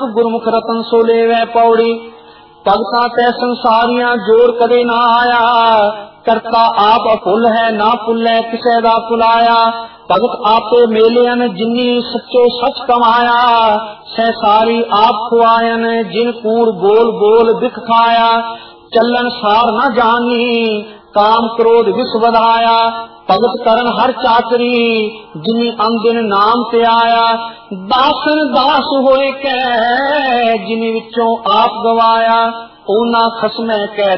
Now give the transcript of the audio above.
गुरमुख रतन सो लेवै पौड़ी। भगतां तै संसारियां जोर कदे ना आया, करता आप अभुल है ना भुलै किसे दा भुलाया। भगत आपे मेलियन जिन्नी सच्चो सच कमाया, सहसारी आप खुआयन जिन कूड़ बोल बोल बिख खाया। चलन सार न जानी काम क्रोध विष वधाया, भगत करन हर चाकरी जिनी अंदिन नाम ते आया। दासन दास होए कै जिनी विचों आप गवाया, ओना खसमै कै